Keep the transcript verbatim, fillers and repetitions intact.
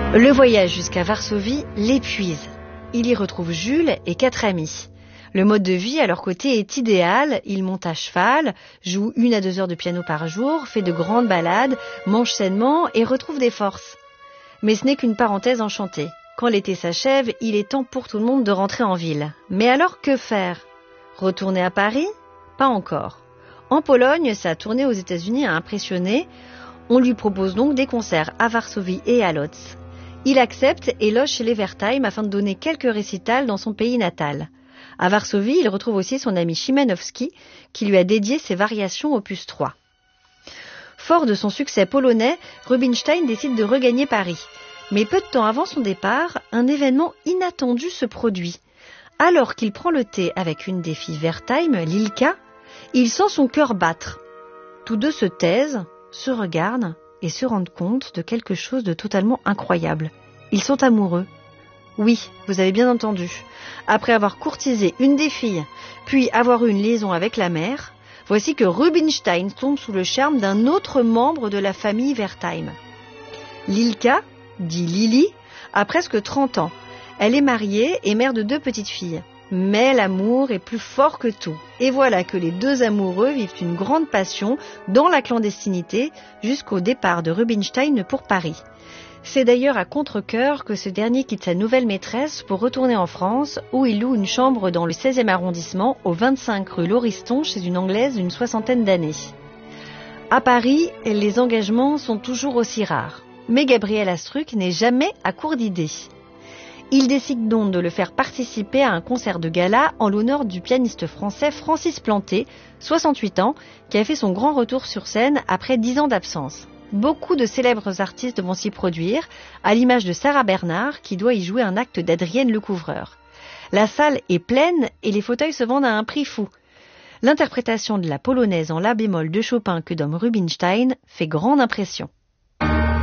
Le voyage jusqu'à Varsovie l'épuise. Il y retrouve Jules et quatre amis. Le mode de vie à leur côté est idéal, il monte à cheval, joue une à deux heures de piano par jour, fait de grandes balades, mange sainement et retrouve des forces. Mais ce n'est qu'une parenthèse enchantée. Quand l'été s'achève, il est temps pour tout le monde de rentrer en ville. Mais alors que faire ? Retourner à Paris ? Pas encore. En Pologne, sa tournée aux États-Unis a impressionné. On lui propose donc des concerts à Varsovie et à Łódź. Il accepte et loge chez les Wertheim afin de donner quelques récitals dans son pays natal. À Varsovie, il retrouve aussi son ami Szymanowski, qui lui a dédié ses variations opus trois. Fort de son succès polonais, Rubinstein décide de regagner Paris. Mais peu de temps avant son départ, un événement inattendu se produit. Alors qu'il prend le thé avec une des filles Wertheim, Lilka, il sent son cœur battre. Tous deux se taisent, se regardent et se rendent compte de quelque chose de totalement incroyable. Ils sont amoureux. Oui, vous avez bien entendu. Après avoir courtisé une des filles, puis avoir eu une liaison avec la mère, voici que Rubinstein tombe sous le charme d'un autre membre de la famille Wertheim. Lilka, dit Lily, a presque trente ans. Elle est mariée et mère de deux petites filles. Mais l'amour est plus fort que tout. Et voilà que les deux amoureux vivent une grande passion dans la clandestinité jusqu'au départ de Rubinstein pour Paris. C'est d'ailleurs à contre-cœur que ce dernier quitte sa nouvelle maîtresse pour retourner en France où il loue une chambre dans le seizième arrondissement au vingt-cinq rue Lauriston chez une Anglaise d'une soixantaine d'années. À Paris, les engagements sont toujours aussi rares. Mais Gabriel Astruc n'est jamais à court d'idées. Il décide donc de le faire participer à un concert de gala en l'honneur du pianiste français Francis Planté, soixante-huit ans, qui a fait son grand retour sur scène après dix ans d'absence. Beaucoup de célèbres artistes vont s'y produire, à l'image de Sarah Bernard, qui doit y jouer un acte d'Adrienne Lecouvreur. La salle est pleine et les fauteuils se vendent à un prix fou. L'interprétation de la polonaise en la bémol de Chopin que donne Rubinstein fait grande impression.